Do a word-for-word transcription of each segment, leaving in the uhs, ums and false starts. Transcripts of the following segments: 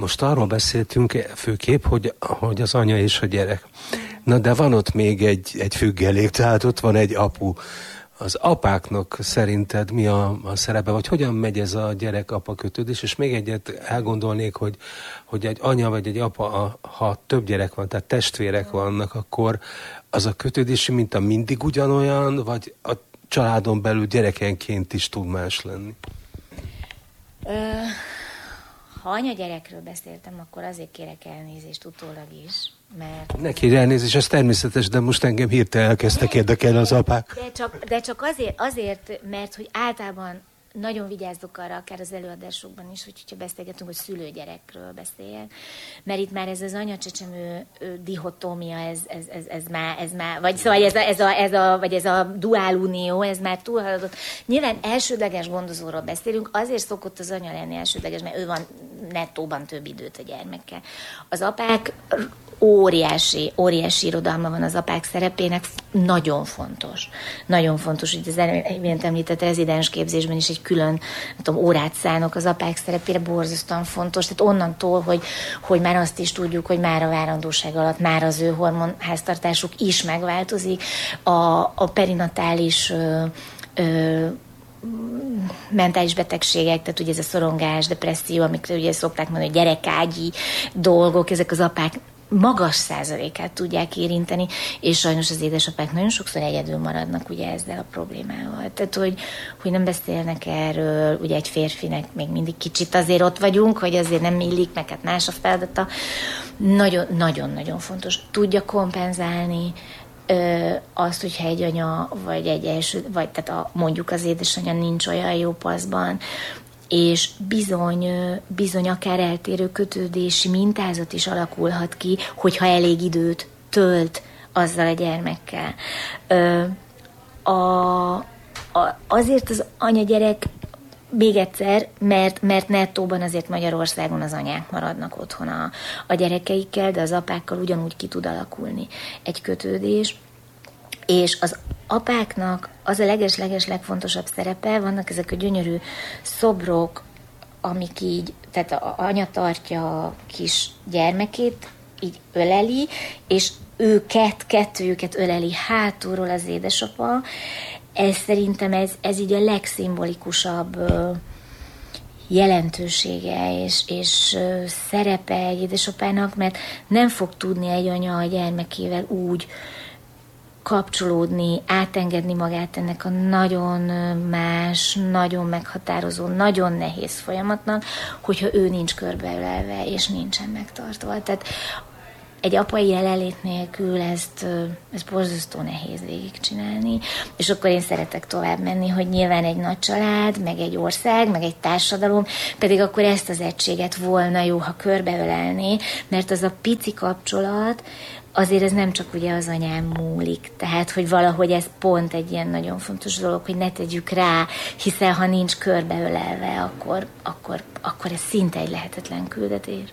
most arról beszéltünk főképp, hogy, hogy az anya és a gyerek. Na de van ott még egy, egy függelék, tehát ott van egy apu. Az apáknak szerinted mi a, a szerepe, vagy hogyan megy ez a gyerek-apa kötődés? És még egyet elgondolnék, hogy, hogy egy anya vagy egy apa, ha több gyerek van, tehát testvérek vannak, akkor az a kötődési minta mindig ugyanolyan, vagy a családon belül gyerekenként is tud más lenni? Ö, ha anyagyerekről beszéltem, akkor azért kérek elnézést utólag is, mert... Ne kérj elnézést, ez természetes, de most engem hirtelen elkezdtek érdekelni az apák. De csak, de csak azért, azért, mert hogy általában nagyon vigyázzok arra, akár az előadásokban is, hogy ha beszélgetünk, hogy szülőgyerekről beszéljek, mert itt már ez az anyacsecsemő dihotómia, ez, ez, ez, ez, már, ez már, vagy szóval ez a, ez a, ez a, vagy ez a duál unió, ez már túlhaladott. Nyilván elsődleges gondozóról beszélünk, azért szokott az anya lenni elsődleges, mert ő van nettóban több időt a gyermekkel. Az apák óriási, óriási irodalma van az apák szerepének, nagyon fontos. Nagyon fontos, hogy az előbb említett rezidens képzésben is egy külön, nem tudom, órát szánok az apák szerepére, borzasztóan fontos. Tehát onnantól, hogy, hogy már azt is tudjuk, hogy már a várandóság alatt már az ő hormonháztartásuk is megváltozik. A, a perinatális ö, ö, mentális betegségek, tehát ugye ez a szorongás, depresszió, amikre ugye szokták mondani, hogy gyerekágyi dolgok, ezek az apák magas százalékát tudják érinteni, és sajnos az édesapák nagyon sokszor egyedül maradnak ugye ezzel a problémával. Tehát, hogy, hogy nem beszélnek erről, ugye egy férfinek még mindig kicsit azért ott vagyunk, hogy azért nem illik, meg hát más a feladata. Nagyon-nagyon fontos. Tudja kompenzálni ö, azt, hogyha egy anya, vagy egy első, vagy tehát a, mondjuk az édesanyja nincs olyan jó paszban, és bizony, bizony akár eltérő kötődési mintázat is alakulhat ki, hogyha elég időt tölt azzal a gyermekkel. A, a, azért az anya-gyerek, még egyszer, mert, mert nettóban azért Magyarországon az anyák maradnak otthon a, a gyerekeikkel, de az apákkal ugyanúgy ki tud alakulni egy kötődés. És az apáknak az a leges-leges legfontosabb szerepe, vannak ezek a gyönyörű szobrok, amik így, tehát a anya tartja a kis gyermekét, így öleli, és őket, kettőjüket öleli hátulról az édesapa. Ez szerintem ez, ez így a legszimbolikusabb jelentősége és, és szerepe egy édesapának, mert nem fog tudni egy anya a gyermekével úgy kapcsolódni, átengedni magát ennek a nagyon más, nagyon meghatározó, nagyon nehéz folyamatnak, hogyha ő nincs körbeölelve, és nincsen megtartva. Tehát egy apai jelenlét nélkül ezt, ezt borzasztó nehéz végigcsinálni, és akkor én szeretek tovább menni, hogy nyilván egy nagy család, meg egy ország, meg egy társadalom, pedig akkor ezt az egységet volna jó, ha körbeölelné, mert az a pici kapcsolat, azért ez nem csak ugye az anyám múlik, tehát, hogy valahogy ez pont egy ilyen nagyon fontos dolog, hogy ne tegyük rá, hiszen ha nincs körbeölelve, akkor, akkor, akkor ez szinte egy lehetetlen küldetés.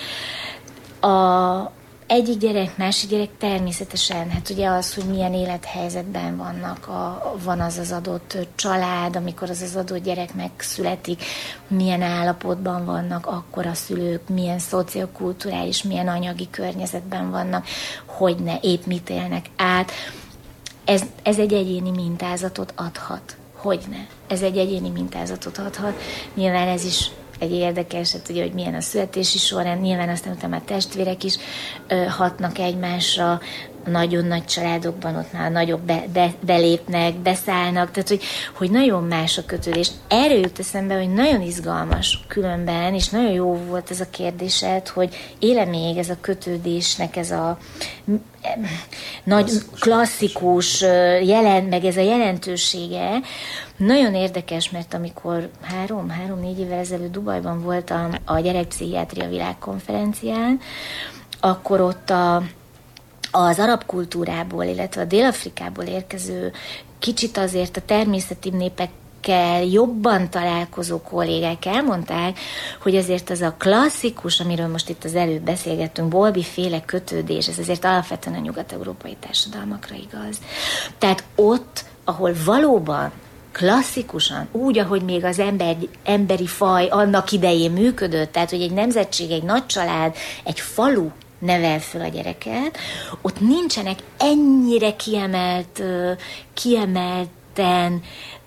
A egyik gyerek, másik gyerek természetesen, hát ugye az, hogy milyen élethelyzetben vannak, a, van az az adott család, amikor az az adott gyerek megszületik, milyen állapotban vannak akkor a szülők, milyen szociokulturális, milyen anyagi környezetben vannak, hogy ne épp mit élnek át. Ez, ez egy egyéni mintázatot adhat. Hogyne? Ez egy egyéni mintázatot adhat. Nyilván ez is egy érdekes, hát ugye, hogy milyen a születési sorrend, nyilván aztán utána már testvérek is ö, hatnak egymásra, nagyon nagy családokban ott már nagyobb be, be, belépnek, beszállnak, tehát hogy, hogy nagyon más a kötődés. Erről jut eszembe, hogy nagyon izgalmas különben, és nagyon jó volt ez a kérdésed, hogy éle még ez a kötődésnek ez a nagy klasszikus, klasszikus jelent, meg ez a jelentősége. Nagyon érdekes, mert amikor három, három-négy évvel ezelőtt Dubajban voltam a gyerekpszichiátria világkonferencián, akkor ott a az arab kultúrából, illetve a Dél-Afrikából érkező, kicsit azért a természeti népekkel jobban találkozó kollégák elmondták, hogy azért az a klasszikus, amiről most itt az előbb beszélgettünk, Bowlby-féle kötődés, ez azért alapvetően a nyugat-európai társadalmakra igaz. Tehát ott, ahol valóban klasszikusan, úgy, ahogy még az ember, emberi faj annak idején működött, tehát, hogy egy nemzetség, egy nagy család, egy falu nevel föl a gyereket, ott nincsenek ennyire kiemelt, kiemelten,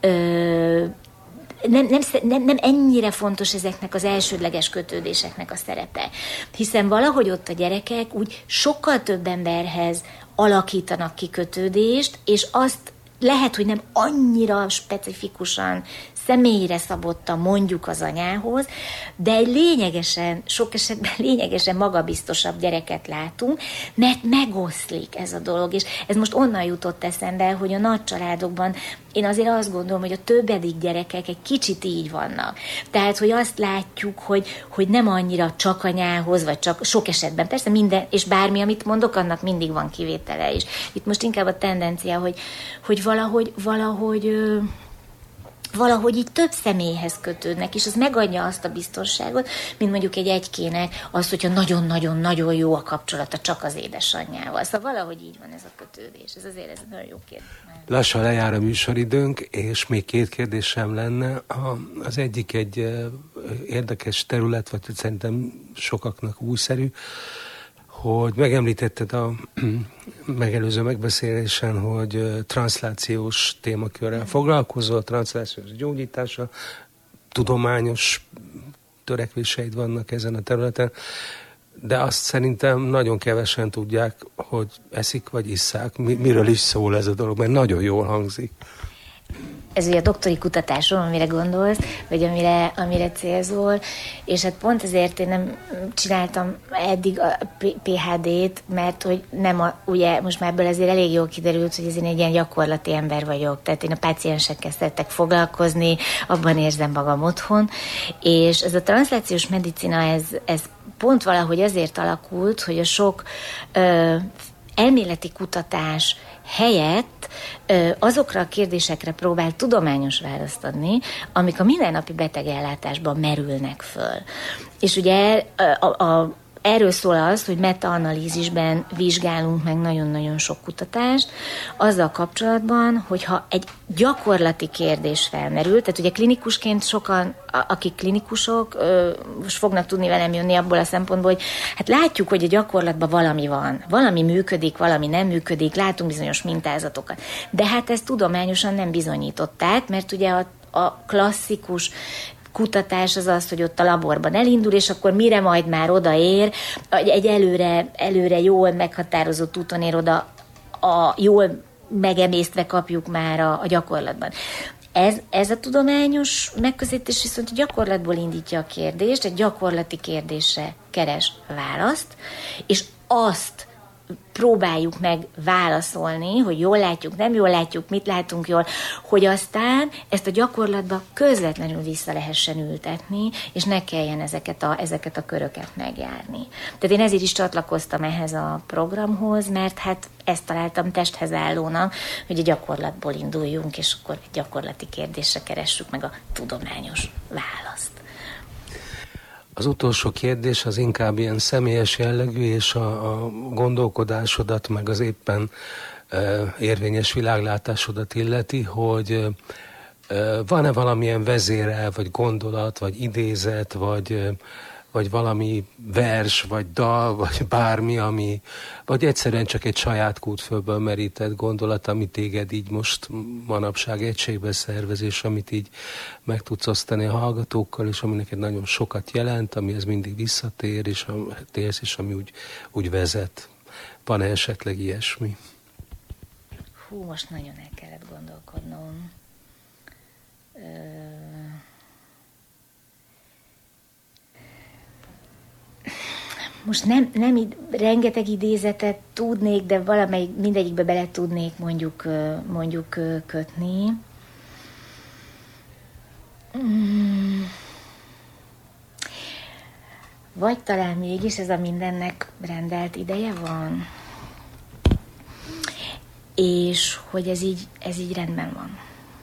nem, nem, nem, nem ennyire fontos ezeknek az elsődleges kötődéseknek a szerepe. Hiszen valahogy ott a gyerekek úgy sokkal több emberhez alakítanak ki kötődést, és azt lehet, hogy nem annyira specifikusan, személyre szabottan mondjuk az anyához, de egy lényegesen, sok esetben lényegesen magabiztosabb gyereket látunk, mert megoszlik ez a dolog, és ez most onnan jutott eszembe, hogy a nagy családokban én azért azt gondolom, hogy a többedik gyerekek egy kicsit így vannak. Tehát, hogy azt látjuk, hogy, hogy nem annyira csak anyához, vagy csak sok esetben, persze minden, és bármi, amit mondok, annak mindig van kivétele is. Itt most inkább a tendencia, hogy, hogy valahogy, valahogy valahogy így több személyhez kötődnek, és az megadja azt a biztonságot, mint mondjuk egy egykének az, hogyha nagyon-nagyon-nagyon jó a kapcsolata csak az édesanyjával. Szóval valahogy így van ez a kötődés. Ez azért ez nagyon jó kérdés. Lassan lejár a műsoridőnk, és még két kérdésem lenne. Az egyik egy érdekes terület, vagy szerintem sokaknak újszerű, hogy megemlítetted a megelőző megbeszélésen, hogy transzlációs témakörrel foglalkozol, transzlációs gyógyítása, tudományos törekvéseid vannak ezen a területen, de azt szerintem nagyon kevesen tudják, hogy eszik vagy isszák. Miről is szól ez a dolog, mert nagyon jól hangzik. Ez ugye a doktori kutatásom, amire gondolsz, vagy amire, amire célzol, és hát pont ezért én nem csináltam eddig a pé há dét, mert hogy nem a, ugye most már ebből azért elég jól kiderült, hogy én egy ilyen gyakorlati ember vagyok, tehát én a páciensekkel szeretek foglalkozni, abban érzem magam otthon, és ez a transzlációs medicina, ez, ez pont valahogy azért alakult, hogy a sok ö, elméleti kutatás helyett ö, azokra a kérdésekre próbál tudományos választ adni, amik a mindennapi betegellátásban merülnek föl. És ugye a, a, a, erről szól az, hogy meta-analízisben vizsgálunk meg nagyon-nagyon sok kutatást, azzal kapcsolatban, hogyha egy gyakorlati kérdés felmerül, tehát ugye klinikusként sokan, akik klinikusok, most fognak tudni velem jönni abból a szempontból, hogy hát látjuk, hogy a gyakorlatban valami van, valami működik, valami nem működik, látunk bizonyos mintázatokat. De hát ezt tudományosan nem bizonyították, mert ugye a, a klasszikus kutatás az az, hogy ott a laborban elindul, és akkor mire majd már odaér, egy előre, előre jól meghatározott úton ér oda, a jól megemésztve kapjuk már a, a gyakorlatban. Ez, ez a tudományos megközelítés viszont a gyakorlatból indítja a kérdést, egy gyakorlati kérdésre keres választ, és azt próbáljuk meg válaszolni, hogy jól látjuk, nem jól látjuk, mit látunk jól, hogy aztán ezt a gyakorlatba közvetlenül vissza lehessen ültetni, és ne kelljen ezeket a, ezeket a köröket megjárni. Tehát én ezért is csatlakoztam ehhez a programhoz, mert hát ezt találtam testhez állónak, hogy a gyakorlatból induljunk, és akkor egy gyakorlati kérdésre keressük meg a tudományos választ. Az utolsó kérdés az inkább ilyen személyes jellegű, és a, a gondolkodásodat, meg az éppen e, érvényes világlátásodat illeti, hogy e, van-e valamilyen vezérel, vagy gondolat, vagy idézet, vagy, e, vagy valami vers, vagy dal, vagy bármi, ami, vagy egyszerűen csak egy saját kútfőből merített gondolat, ami téged így most manapság egységbe szervez, és amit így meg tudsz osztani a hallgatókkal, és ami neked nagyon sokat jelent, amihez mindig visszatér, és, térsz, és ami úgy, úgy vezet. Van-e esetleg ilyesmi? Hú, most nagyon el kellett gondolkodnom. Ö... Most nem, nem id, rengeteg idézetet tudnék, de valamelyik, mindegyikbe bele tudnék mondjuk, mondjuk kötni. Vagy talán mégis ez a mindennek rendelt ideje van. És hogy ez így, ez így rendben van.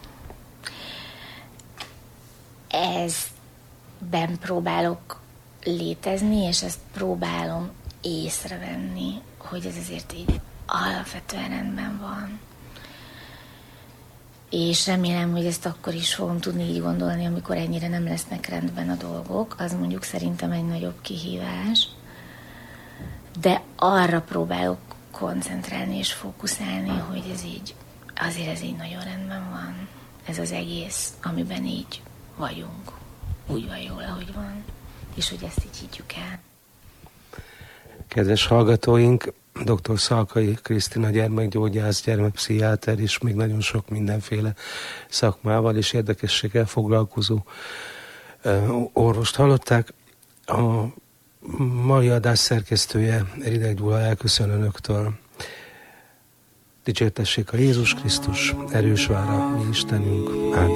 Ezben próbálok létezni, és ezt próbálom észrevenni, hogy ez azért így alapvetően rendben van. és remélem, hogy ezt akkor is fogom tudni így gondolni, amikor ennyire nem lesznek rendben a dolgok. Az mondjuk szerintem egy nagyobb kihívás. De arra próbálok koncentrálni és fókuszálni, hogy ez így, azért ez így nagyon rendben van. Ez az egész, amiben így vagyunk. Úgy van jól, ahogy van. És hogy ezt így higgyük el. Kedves hallgatóink, dr. Szalkai Krisztina gyermekgyógyász, gyermekpszichiáter és még nagyon sok mindenféle szakmával és érdekességgel foglalkozó orvost hallották. A mai adás szerkesztője, Rideg Gyula, elköszön önöktől. Dicsértessék a Jézus Krisztus, erős vár a mi Istenünk. Ámen.